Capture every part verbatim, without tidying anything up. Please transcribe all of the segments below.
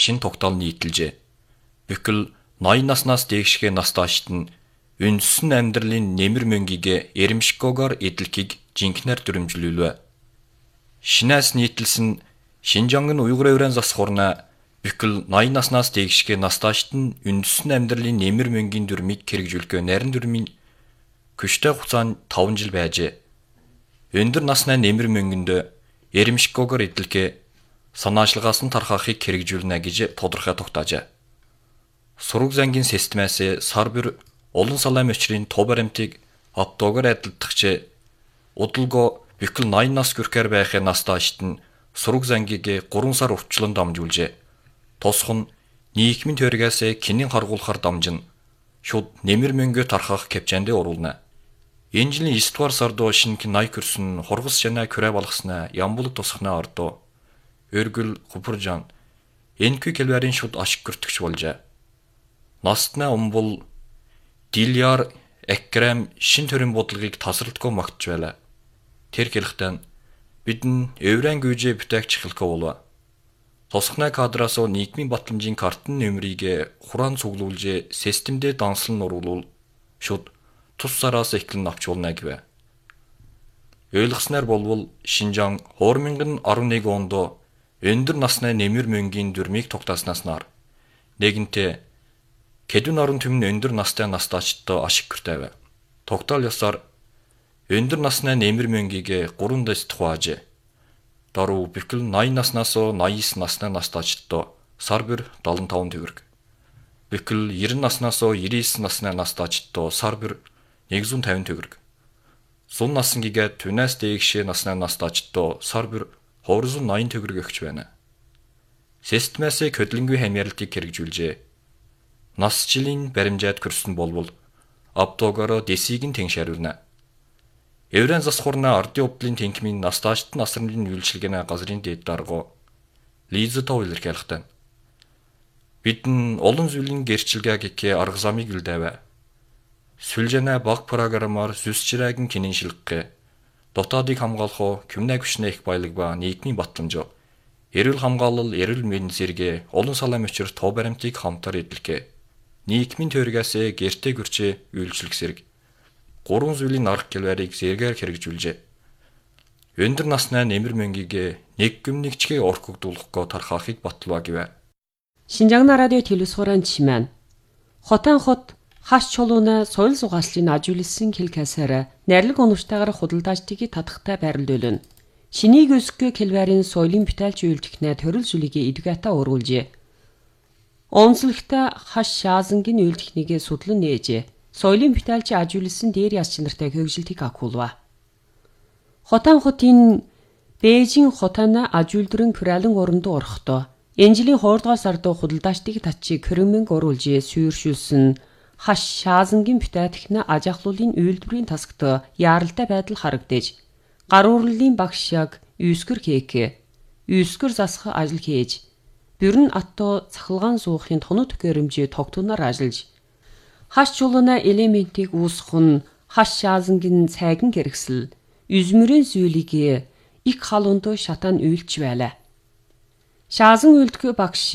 шин тогтоол нийтэлжээ. Бүхэл ноён наснаас дээшгээ настаашд нь үндсэн амьдралын нэмэр мөнгийг эремшгөөгөр эдлэхийг жинхнээр дүрмжлүүлвэ. Шинээс нийтэлсэн Шинжангийн уйгур еврейн засхурна бүхэл ноён наснаас дээшгээ настаашд нь үндсэн амьдралын нэмэр мөнгийн дүрмийг хэрэгжүүлэх нарийн дүрмийн күштэй хугацаанд таван жил байжээ. Өндөр насны нэмэр мөнгөнд эремшгөөгөр эдлэхээ санаачлагаас нь тархахыг хэрэгжүүлнэ гэж тодорхой тогтоожээ. Сураг зангийн системээс сар бүр олон салаам өчрийн туу баримтыг оптоогоор адилтгч удалго бүхэл ноён нас хүрхээр байхын настаашд нь сураг зангийг гурван сар уртчлан дамжуулжээ. Тусах нь нийгмийн төргөөс кинийн харгуулахар дамжин шууд нэмэр мөнгө тархах капчаанд оруулна. Энэ жилийн девять дугаар сард шинэ най курсын хургас шанаа күрэ балгаснаа ямбулг тусахнаа ордоо. Өргөл хупуржан энэхүү келбэрийн шууд ашиг хүртэгч болжээ. Настна умбул Дилиар Экрам шин төрийн бодлогыг тасралтгүй магтж байлаа. Тэр хэлэхдээ бидэн еврейн гүйжээ бүтээгч хэлэхгүй болов. Тусахнаа кадраас нийгмийн батламжийн картын нөмрийг хураан цуглуулж системдээ данслан оруулвал шууд тус сараас эхлэн авчулна гэв. Ойлгосноор болвол Шинжаан two thousand eleven онд өндөр насны нэмэр мөнгийн дүрмийг тогтооснаас нар нэгэнтээ Кэдүн орон түмэн өндөр настай настаачдаа ашиг хүртэв. Тогтоол ёсоор өндөр насны нэмэр мөнгийг гурван дэс тухааж даруй бүхэл ноён наснаас ninety-nine насны настаачдаа сар бүр seventy-five төгрөг. Бүхэл ninety наснаас ninety-nine насны настаачдаа сар бүр one hundred fifty төгрөг. Сун насангийн түнэс дээгшээ насны настаачдаа сар бүр two hundred ninety төгрөг өгч байна. Системээс хөдөлгөөнгүй хамгаалалтыг хэрэгжүүлжээ. Нас жилийн баримжаад көрсөн болвол оптоогоор дэсийг нь тэншаруулна. Еврейн засхурна ардын увдлын тэнхмийн настаачд насрын үйлчилгээний газрын дэд дарга Лиза Тойлер хэлэхдээ бидэн олон зүйлийн гэрчилгээ гэх арга замыг үлдээв. Сүлжэнэ баг програмаар сүсчраагийн кинэн шилгэх, дотоодыг хамгаалах кümнэ хүчнэ их баялаг ба нийгмийн батламж, эрүүл хамгаалал, эрүүл мэндийн зэрэг олон салаам өчр тоо баримтыг хамтар эдлэх, нийгмийн төргөөс гэртээ гүрчээ үйлчлэх зэрэг гурван зүйлийн арга хэлбэрийг зэрэгээр хэрэгжүүлжээ. Өндөр насны нэмэр мөнгийг нэг гүмнэгчгээ орхигдуулахгүй тархахыг батлаа гэв. Шинжаан радио телевизхорон чимэн хотан хот хаш чулууна соёл сугааслын ажуулсан хэлкасаар нэрлэг оногчтойгоор худалдаачдыг татахтай байрлуулна. Шинийг өсгөх хэлбэрийн соёлын бүтээлч үйлдвэрнэ төрөл сүлигээ эдгэтэ уруулжээ. Онцлогтой хаш шаазангийн үйлдвэрнийг судлан нээжээ. Соёлын бүтээлч ажуулсан дээр яс чанартай хөгжилтийг агуулва. Хотан хотын Бээжин хотана ажуулдрын күрэлэн орондоо орохдоо энэ жилийн two дугаар сард худалдаачдыг татчиг хөрөмөнг оруулж сүйршүүлсэн хаш шаазангийн бүтээтгэн аж ахлуулын үйлдвэрийн тасагт яаралтай байдал харагдаж гар урлалын багш яг үйскэр хийх, үйскэр засах ажил хийж бүрэн атто цахалгаан суухын тоног төхөөрөмжөө тогтунаар ажиллаж хаш чулууна элементийг үүсгэх нь хаш шаазангийн цайган гэргсэл үзмөрийн зүйлийг их халуунд шатаан үйлч байлаа. Шаазан үйлдэх багш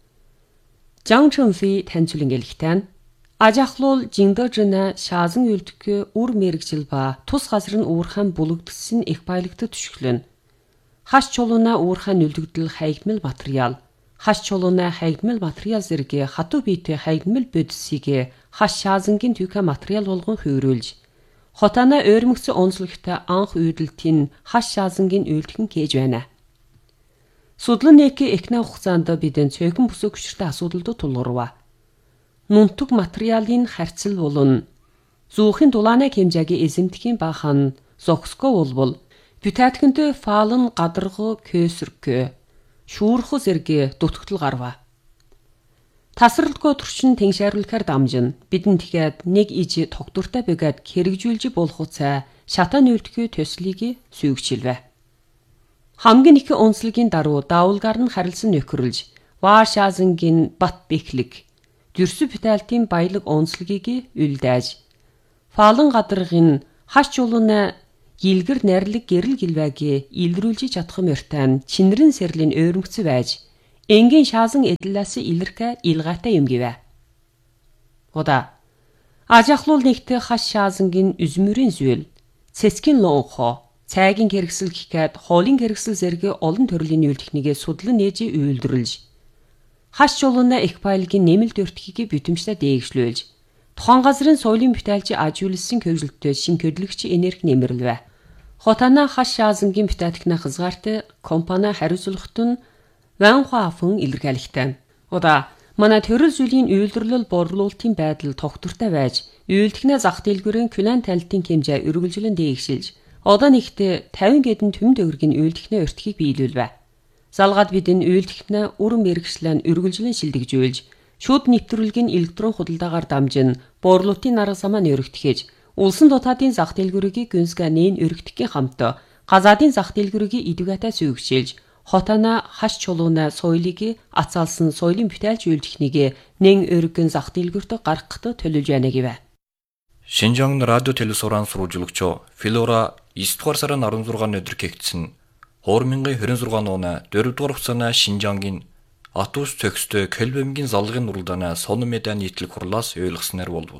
Жан Чөнфи танилцуулан гэлэхтэн аж ахлуул жиндожна шаазан үйлдэх үр мэрэгжил ба тус газар нь уурхаан бүлэгдсэн их баялагт төшөглөн. Хаш чулууна уурхаан үлдэгдэл хаягдмал материал, хаш чулууна хаягдмал материал зэрэг хатуу биетэй хаягдмал бодисыг хаш шаазангийн түүхэ материал болгон хөврүүлж хотана ойрмогцсон онцлогтой анх үйдэлтийн хаш шаазангийн үйлдхэн хийж байна. Судлан нэг эхнээ хугацаанд бидэн цөөхөн бүсэг хүчтэй асуудалд тулгарва. Нунтуг материалын харьцал болон зүүхийн дулааны хэмжээгийн эзэмтгэхийн бахан зогсгоо болбол бүтээтгэнд фаалн гадарго кэсэркэ шүүрх зэрэг дутгтал гарва. Тасралтгүй төрчин тэншааруулахаар дамжин бидэн тэгээд нэг иж тогтвортой бэгэд хэрэгжүүлж болох цай шатаан үйлдэхүй төслийг сүйгчилвэ. Хамгийн их онцлогийн даруй даавалгаар нь харилсан нөхөрлж Ваашаазангийн бат бэхлэг дүрсү бүтээлтийн баялаг онцлогийг үлдээж фаалан гадаргын хаш чулууна гилгэр нэрлэг гэрэл гэлвэгийн илрүүлж чадах мөртэн чинрэн сэрлийн ойрмогц байж энгийн шаазан эдлээс илэрхэ илгаатай юм гэвэ. Ода ажахлуул нэгт хаш шаазангийн үзмөрийн зүйл, цэцгийн лонхо, цайгийн хэрэгсэл гэхэд хоолын хэрэгсэл зэрэг олон төрлийн үйл техникээ судлан нээж үйлдвэрлэж, хаш чулууна экпайлгийн нэмэлт өртгийг бүтэмжтэй дээгшлүүлж, тухайн газрын соёлын бүтээлч ажиулсан көжилтөд шин көдлөгч энерги нэмэрлэвэ. Хотана хаш шаазангийн бүтээтгэнэ хязгаартай компани хариуцлагт нь ванхуа афын илэрхийлэгтэй. Ода манай төрөл зүйлийн үйлдвэрлэл борлуулалтын байдал тогтвортой байж, үйлдэгнээ зах дэлгүүрийн клиент талилтын хэмжээ үргэлжлэн дээгшилж, одоо нэгт тавин гэдэн төмд өргөгийн үйлдэгнээ өртгийг биелүүлвэ. Залгаад бидэн үйлдэгнээ үрэн мэрэгчлэн үргэлжлэн шилдэгжүүлж, шүд нэвтрүүлгийн электрон худалдаагаар дамжин, борлуулалтын арга замаа нөрөгдөхөж, улсын дутаадын зах дэлгүүрийг гүнзгий нээн өргөдөхийн хамт газаадын зах дэлгүүрийг идэвхтэй сүйгшээлж, хотана хаш чулууна соёлыг ацаалсан соёлын бүтээлч үйл техникийг нэн өргөн зах дэлгүүрт гаргахад төлөвлөж байна гэвэ. Шинжаан радио телесуран сурвалжлагч Флора эсдүгээр сарын арван зургааны өдөр кэгдсэн two thousand twenty-six оны дөрөвдүгээр хугацааны Шинжаангийн Атус цогцтой Көлбөмгийн залгын уралдааны сонин медиа нийтлэг хурлаас ойлгосноор болвол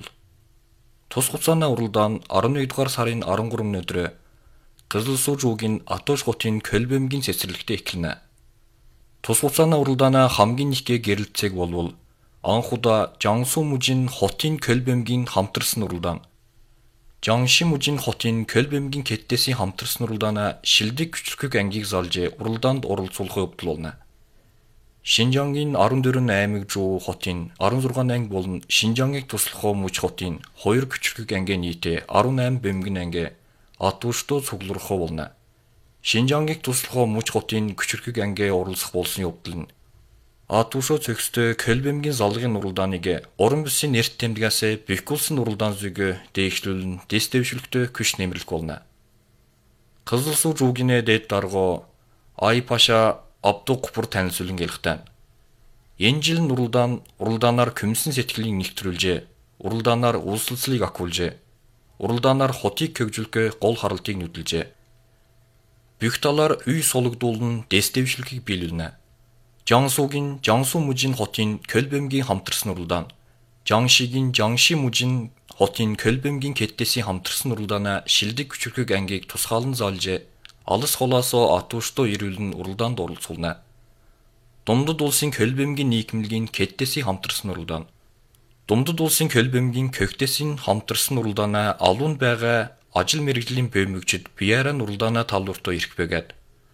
тус хугацааны уралдаан eleventh сарын thirty-three өдөр Кызылсуу жуугийн Атуш хотын Көлбөмгийн цэцэрлэгтээ эхэлнэ. Тус хугацааны уралдааны хамгийн ихгээ гэрэлцээг болвол анхудаа Жансуу мужийн хотын Көлбөмгийн хамтарсан уралдаан. Жанши мужийн хотын Көлбөмгийн кэттесийн хамтарсан уралдааны шилдэг küçülkük ангийг залж уралдаанд оролцуулах явдал болно. Шинжаангийн fourteen аймаг жуу хотын sixteen анги болон Шинжаангийг туслах муж хотын two küçülkük ангийн нийтээ eighteen бөмбөгийн анги Атушто цугларах болно. Шинжаангийг туслах муж хотын küçülkük анги оролцох болсон явдал нь Атушо цогцтой Көлбөмгийн залгын уралдааныг орон бүсийн нэрт тэмдгээс бэхгүүлсэн уралдаан зүг дээгшлүүлэн дэстевшүүлэгтээ күш нэмэрлэх болно. Кызылсуу жуугийн дэд дарга Айпаша Абдукпур танилцуулан гэлхтэн. Энэ жил уралдаан уралдаанаар күмсэн сэтгэлийг нэгтрүүлжээ. Уралдаанаар улсалцлыг акуулжээ. Уралдаанаар хотыг көгжүүлэх гол харалтыг нүдэлжээ. Бүх талаар үй сологдуулан дэстевшүүлгийг биелүүлнэ. Жансуугийн Жансуу мужийн хотын Көлбөмгийн хамтарсан уралдаан, Жаншигийн Жанши мужийн хотын Көлбөмгийн кэттесийн хамтарсан уралдааны шилдэг küçülkük ангийг тусгаалan залж, алс холоосоо Атушто ирүүлэн уралдаанд оролцуулна. Дундад улсын Көлбөмгийн нийгэмлэгийн кэттесийн хамтарсан уралдаан, Дундад улсын Көлбөмгийн көгтесийн хамтарсан уралдааны алуунд байгаа ажил мэргэжлийн бөмбөгчд Бияран уралдааны талбартаа ирэх бэгээд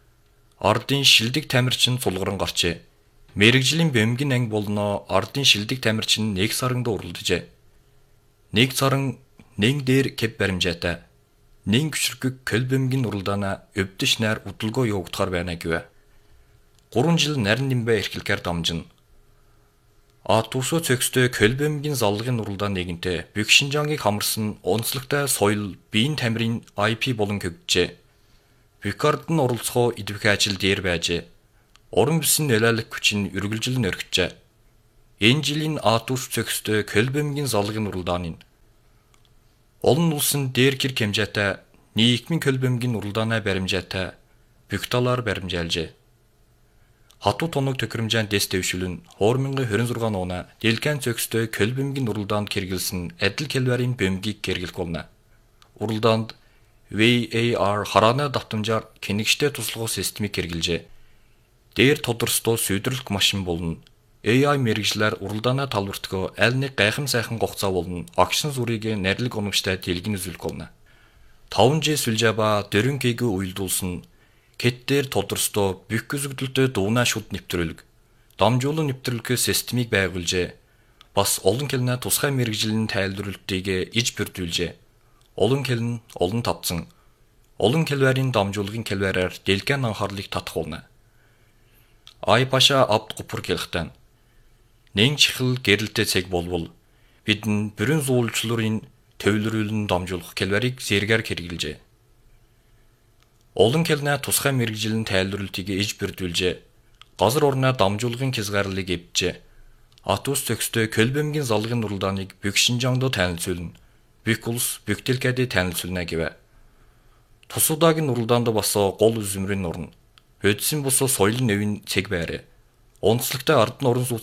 ардын шилдэг тамирчин цулгаран гарчээ. Мэргэжлийн бөмбөгийн анги болно ардын шилдэг тамирчин нэг саранд уралдажээ. Нэг саран нэг дээр кэп баримжаатай. Нэг küçülkük Көлбөмгийн уралдаана өвдөж найр удалгоо явагдахаар байна гэвэ. Гурван жил нарийн нэмбэ эрхлэхээр дамжин. Атусо цогцтой Көлбөмгийн залгын уралдаан нэгэнтээ бүх Шинжаангийг хамарсан онцлогтой соёл биеийн тамирын ай пи болон көгдөжээ. Бикард нь оролцохоо идэвх ажил дээр байжээ. Орон бүсийн нөлөөлөх хүч нь үргэлжлэн өргөжжээ. Энэ жилийн Атус цогцтой Көлбөмгийн залгын уралдааны олон улсын дээр гэр хэмжээтэй нийгмийн Көлбөмгийн уралдаанаа баримжаатай бүх талаар баримжаалжээ. Хатуу тоног төхөөрөмжийн дэс дэвшүүлэн two thousand twenty-six оны Дэлгэн цогцтой Көлбөмгийн уралдаанд хэрэгэлсэн адил калварын бөмбөгийг хэрэглэх болно. Уралдаанд ви эй ар харааны давтамжаар кэнэгчтэй туслахуу системийг хэрэглэжээ. Дээр тодорсдоо сүйдэрлэх машин болон эй ай мэргэжлэр уралдааны талбартгаа аль нэг гайхам сайхан гоцоо болон агшин зүрийг нарилэг оновчтой дэлгэн үзүүлэх болно. five жи сүлжаба дөрвөн гээг уйлдуулсан кэттээр тодорсдоо бүх гүзэгдэлтэй дуунаа шүд нэвтрүүлэг, дамжуулан нэвтрүүлэх системийг байгуулжээ. Бас олон кэлнэ тусгай мэргэжлийн тайлбарлалтыг иж бүрдүүлжээ. Олон кэлн олон тавцсан. Олон кэлварын дамжуулгын кэлвараар дэлгэн анхаарлыг татах болно. Айпаша Абдукпур гэлхтэн. Нэн чихэл гэрэлтэй цэг болвол бидэн бүрэн зуулчлалын төвлөрүүлэн дамжуулах кэлварыг зэргээр хэрэглэжээ. Олон кэлнэ тусгай мэргэжлийн тайлбарлалтыг иж бүрдүүлжээ. Газар орноо дамжуулгын хязгаарлалыг эвджээ. Атус цогцтой Көлбөмгийн залгын уралдааныг бүх Шинжаангд танилцуулна. Бүх улс бүх дэлгэдэд танилцуулна гэвэ. Тус удаагийн уралдаанд бас гол үзмрийн орно. Хөдсөн бус соёлын нэвийн цэг байраа. Онцлогтой ард нуран